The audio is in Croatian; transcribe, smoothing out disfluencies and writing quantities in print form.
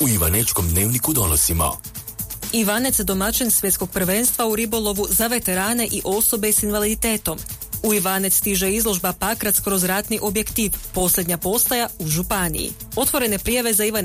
u Ivanečkom dnevniku donosimo. Ivanec domaćin svjetskog prvenstva u ribolovu za veterane i osobe s invaliditetom. U Ivanec stiže izložba Pakrac kroz ratni objektiv, posljednja postaja u županiji. Otvorene prijave za Ivanec